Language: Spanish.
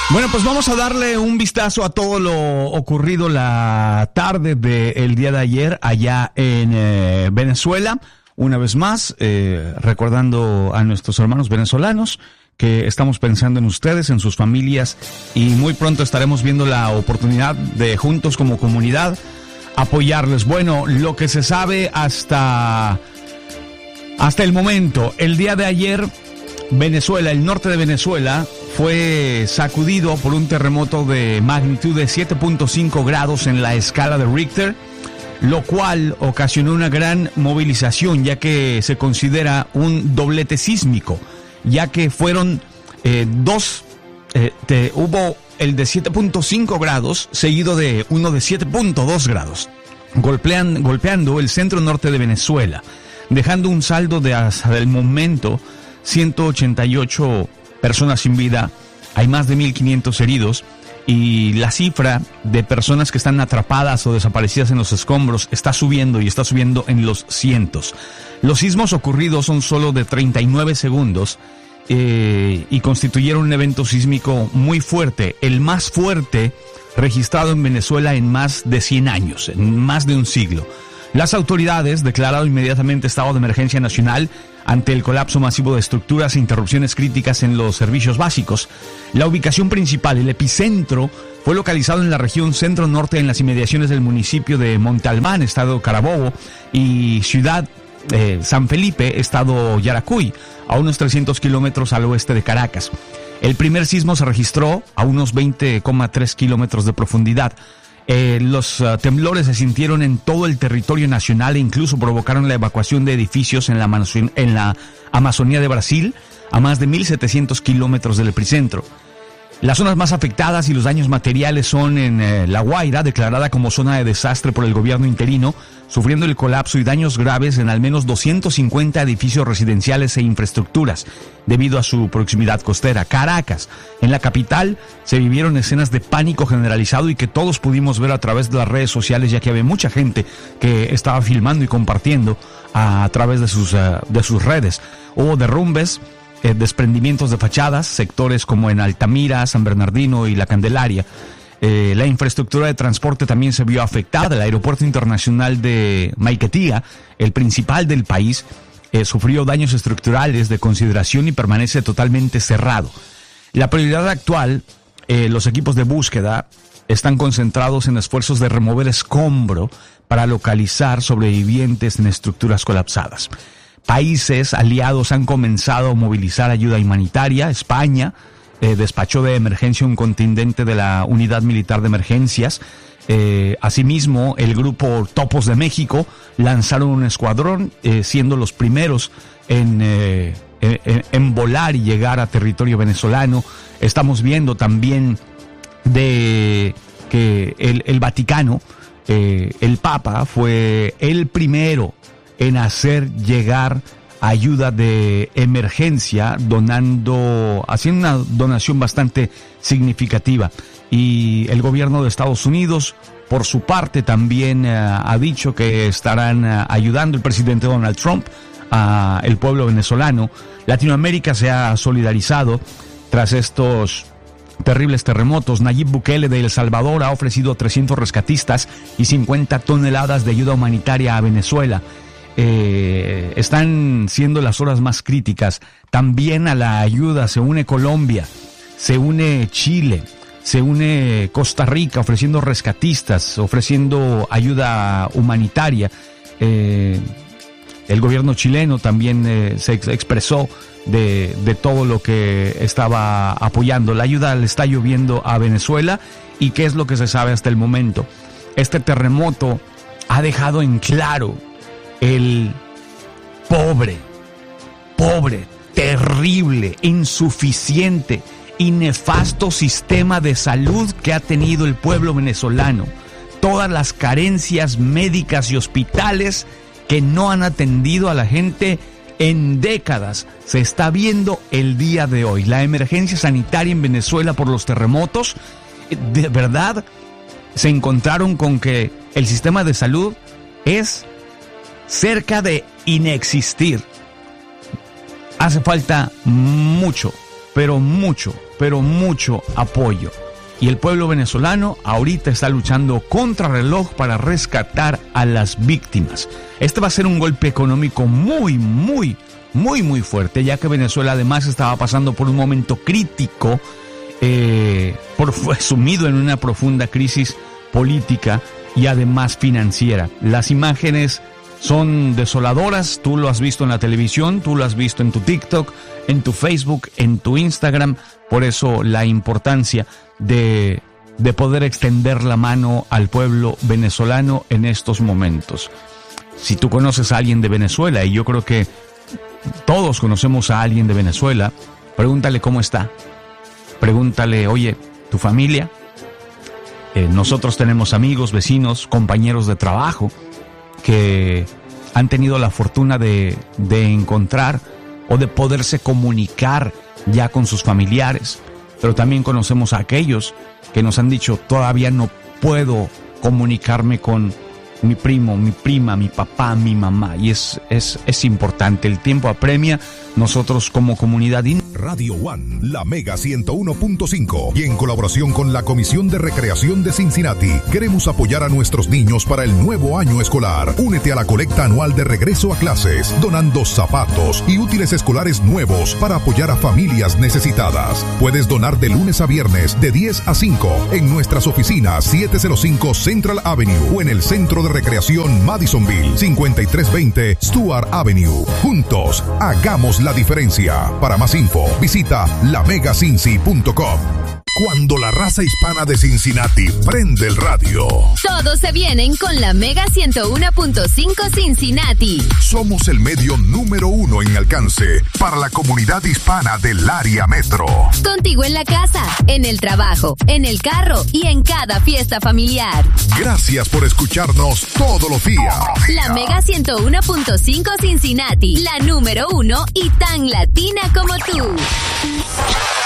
Bueno, pues vamos a darle un vistazo a todo lo ocurrido la tarde del día de ayer allá en Venezuela. Una vez más, recordando a nuestros hermanos venezolanos que estamos pensando en ustedes, en sus familias, y muy pronto estaremos viendo la oportunidad de juntos como comunidad apoyarles. Bueno, lo que se sabe hasta el momento, el día de ayer, Venezuela, el norte de Venezuela, fue sacudido por un terremoto de magnitud de 7.5 grados en la escala de Richter, lo cual ocasionó una gran movilización, ya que se considera un doblete sísmico, ya que fueron hubo el de 7.5 grados seguido de uno de 7.2 grados, golpeando el centro norte de Venezuela, dejando un saldo de hasta el momento 188 personas sin vida. Hay más de 1.500 heridos y la cifra de personas que están atrapadas o desaparecidas en los escombros está subiendo en los cientos. Los sismos ocurridos son solo de 39 segundos y constituyeron un evento sísmico muy fuerte, el más fuerte registrado en Venezuela en más de 100 años, en más de un siglo. Las autoridades declararon inmediatamente estado de emergencia nacional ante el colapso masivo de estructuras e interrupciones críticas en los servicios básicos. La ubicación principal, el epicentro, fue localizado en la región centro-norte, en las inmediaciones del municipio de Montalbán, estado Carabobo, y ciudad San Felipe, estado Yaracuy, a unos 300 kilómetros al oeste de Caracas. El primer sismo se registró a unos 20,3 kilómetros de profundidad. Los temblores se sintieron en todo el territorio nacional e incluso provocaron la evacuación de edificios en la Amazonía de Brasil, a más de 1.700 kilómetros del epicentro. Las zonas más afectadas y los daños materiales son en La Guaira, declarada como zona de desastre por el gobierno interino, sufriendo el colapso y daños graves en al menos 250 edificios residenciales e infraestructuras, debido a su proximidad costera. Caracas, en la capital, se vivieron escenas de pánico generalizado y que todos pudimos ver a través de las redes sociales, ya que había mucha gente que estaba filmando y compartiendo a través de sus redes. Hubo derrumbes, desprendimientos de fachadas, sectores como en Altamira, San Bernardino y La Candelaria. La infraestructura de transporte también se vio afectada. El aeropuerto internacional de Maiquetía, el principal del país, sufrió daños estructurales de consideración y permanece totalmente cerrado. La prioridad actual, los equipos de búsqueda están concentrados en esfuerzos de remover escombro para localizar sobrevivientes en estructuras colapsadas. Países aliados han comenzado a movilizar ayuda humanitaria. España despachó de emergencia un contingente de la Unidad Militar de Emergencias. Asimismo, el grupo Topos de México lanzaron un escuadrón, siendo los primeros en volar y llegar a territorio venezolano. Estamos viendo también de que el Vaticano, el Papa, fue el primero en hacer llegar ayuda de emergencia, haciendo una donación bastante significativa. Y el gobierno de Estados Unidos, por su parte, también ha dicho que estarán ayudando el presidente Donald Trump al pueblo venezolano. Latinoamérica se ha solidarizado tras estos terribles terremotos. Nayib Bukele de El Salvador ha ofrecido 300 rescatistas y 50 toneladas de ayuda humanitaria a Venezuela. Están siendo las horas más críticas. También a la ayuda se une Colombia, se une Chile, se une Costa Rica ofreciendo rescatistas, ofreciendo ayuda humanitaria. El gobierno chileno también se expresó de todo lo que estaba apoyando. La ayuda le está lloviendo a Venezuela. ¿Y qué es lo que se sabe hasta el momento? Este terremoto ha dejado en claro el pobre, terrible, insuficiente y nefasto sistema de salud que ha tenido el pueblo venezolano. Todas las carencias médicas y hospitales que no han atendido a la gente en décadas se está viendo el día de hoy. La emergencia sanitaria en Venezuela por los terremotos, de verdad, se encontraron con que el sistema de salud es cerca de inexistir. Hace falta mucho, pero mucho apoyo. Y el pueblo venezolano ahorita está luchando contra reloj para rescatar a las víctimas. Este va a ser un golpe económico muy fuerte, ya que Venezuela además estaba pasando por un momento crítico, sumido en una profunda crisis política y además financiera. Las imágenes son desoladoras, tú lo has visto en la televisión, tú lo has visto en tu TikTok, en tu Facebook, en tu Instagram. Por eso la importancia de poder extender la mano al pueblo venezolano en estos momentos. Si tú conoces a alguien de Venezuela, y yo creo que todos conocemos a alguien de Venezuela, pregúntale cómo está. Pregúntale, oye, ¿tu familia? Nosotros tenemos amigos, vecinos, compañeros de trabajo que han tenido la fortuna de encontrar o de poderse comunicar ya con sus familiares, pero también conocemos a aquellos que nos han dicho, todavía no puedo comunicarme con mi primo, mi prima, mi papá, mi mamá, y es importante. El tiempo apremia. Nosotros como comunidad Radio One, la Mega 101.5 y en colaboración con la Comisión de Recreación de Cincinnati queremos apoyar a nuestros niños para el nuevo año escolar. Únete a la colecta anual de regreso a clases, donando zapatos y útiles escolares nuevos para apoyar a familias necesitadas. Puedes donar de lunes a viernes de 10 a 5 en nuestras oficinas 705 Central Avenue o en el Centro de Recreación Madisonville 5320 Stuart Avenue. Juntos, hagamos la diferencia. Para más info, visita lamegacincy.com. Cuando la raza hispana de Cincinnati prende el radio, todos se vienen con la Mega 101.5 Cincinnati. Somos el medio número 1 en alcance para la comunidad hispana del área metro. Contigo en la casa, en el trabajo, en el carro y en cada fiesta familiar. Gracias por escucharnos todos los días. La Mega 101.5 Cincinnati, la número 1 y tan latina como tú.